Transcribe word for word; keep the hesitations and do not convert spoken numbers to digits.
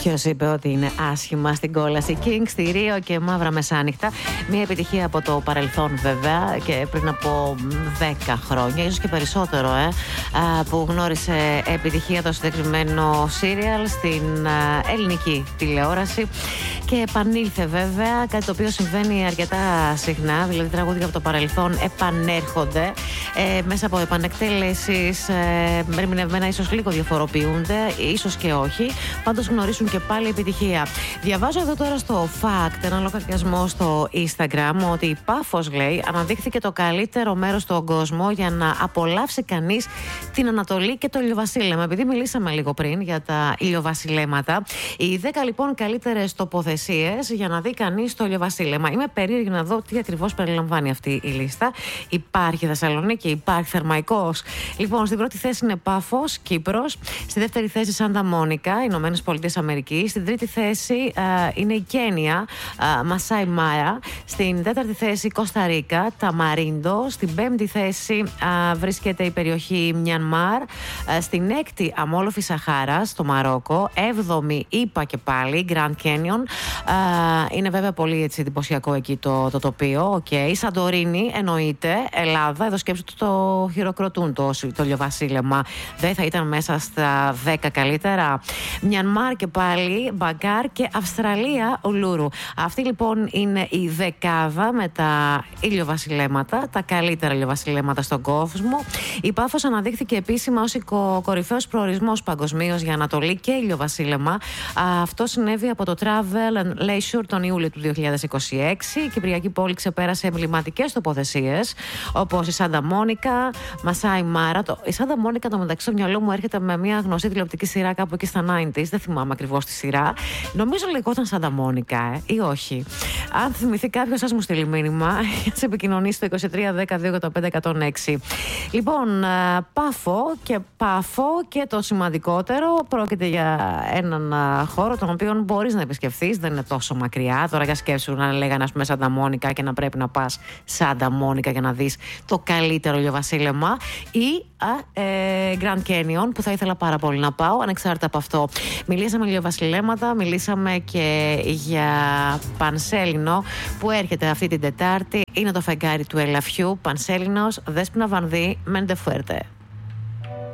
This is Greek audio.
Ποιος είπε ότι είναι άσχημα στην κόλαση? Kings στη Ρίο και Μαύρα Μεσάνυχτα. Μια επιτυχία από το παρελθόν βέβαια, και πριν από δέκα χρόνια, ίσως και περισσότερο, ε, που γνώρισε επιτυχία το συγκεκριμένο σύριαλ στην ελληνική τηλεόραση. Και επανήλθε βέβαια, κάτι το οποίο συμβαίνει αρκετά συχνά, δηλαδή τραγούδια από το παρελθόν επανέρχονται ε, μέσα από επανεκτέλεσεις, ε, ερμηνευμένα ίσως λίγο διαφοροποιούνται, ίσως και όχι, πάντως γνωρίσουν και πάλι επιτυχία. Διαβάζω εδώ τώρα στο Fact, ένα λογαριασμό στο Instagram, ότι η Πάφος, λέει, αναδείχθηκε το καλύτερο μέρος στον κόσμο για να απολαύσει κανείς την Ανατολή και το ηλιοβασίλεμα. Επειδή μιλήσαμε λίγο πριν για τα ηλιοβασιλέματα, οι δέκα λοιπόν καλύτερες τοποθεσίες για να δει κανείς το ηλιοβασίλεμα. Είμαι περίεργη να δω τι ακριβώς περιλαμβάνει αυτή η λίστα. Υπάρχει Θεσσαλονίκη, υπάρχει Θερμαϊκός. Λοιπόν, στην πρώτη θέση είναι Πάφος, Κύπρος. Στη δεύτερη θέση Σάντα Μόνικα, Ηνωμένες Πολιτείες Αμερικής. Στην τρίτη θέση α, είναι η Κένια, Μασάι Μάρα. Στην τέταρτη θέση Κώστα Ρίκα, Ταμαρίντο. Στην πέμπτη θέση α, βρίσκεται η περιοχή Μιανμάρ. Α, στην έκτη Αμόλοφη Σαχάρα, στο Μαρόκο. Έβδομη είπα και πάλι, Grand Canyon. Α, είναι βέβαια πολύ έτσι εντυπωσιακό εκεί το, το τοπίο. Okay. Σαντορίνη, εννοείται. Ελλάδα, εδώ σκέψτε το, το χειροκροτούν το, το ηλιοβασίλεμα. Δεν θα ήταν μέσα στα δέκα καλύτερα? Μιανμάρ και πάλι, Μπαγκάρ και Αυστραλία, Ουλούρου. Αυτή λοιπόν είναι η δεκάδα με τα ηλιοβασιλέματα, τα καλύτερα ηλιοβασιλέματα στον κόσμο. Η Πάφος αναδείχθηκε επίσημα ως κορυφαίος προορισμός παγκοσμίως για Ανατολή και ηλιοβασίλεμα. Αυτό συνέβη από το Travel and Leisure τον Ιούλιο του δύο χιλιάδες είκοσι έξι. Η κυπριακή πόλη ξεπέρασε εμβληματικές τοποθεσίες όπως η Σάντα Μόνικα, Μασάι Μάρα. Το... Η Σάντα Μόνικα, το μεταξύ, στο μυαλό μου έρχεται με μια γνωστή τηλεοπτική σειρά κάπου εκεί στα ενενήντα. Δεν θυμάμαι ακριβώς τη σειρά. Νομίζω λεγόταν Σάντα Μόνικα, ε, ή όχι. Αν θυμηθεί κάποιος, σας μου στείλει μήνυμα για να σε επικοινωνήσει στο είκοσι τρία δέκα δύο οκτώ πέντε εκατόν έξι. Λοιπόν, Πάφο και Πάφο, και το σημαντικότερο, πρόκειται για έναν χώρο τον οποίο μπορείς να επισκεφθείς, δεν είναι τόσο μακριά. Τώρα για σκέψου να λέγανε, ας πούμε, Σάντα Μόνικα και να πρέπει να πας Σάντα Μόνικα για να δεις το καλύτερο ηλιοβασίλεμα, ή α, ε, Grand Canyon, που θα ήθελα πάρα πολύ να πάω, ανεξάρτητα από αυτό. Μιλήσαμε για ηλιοβασιλέματα, μιλήσαμε και για Πανσέλινο που έρχεται αυτή την Τετάρτη. Είναι το φεγγάρι του Ελαφιού. Πανσέλινος, Δέσποινα Βανδύ, Μέντε Φουέρτε.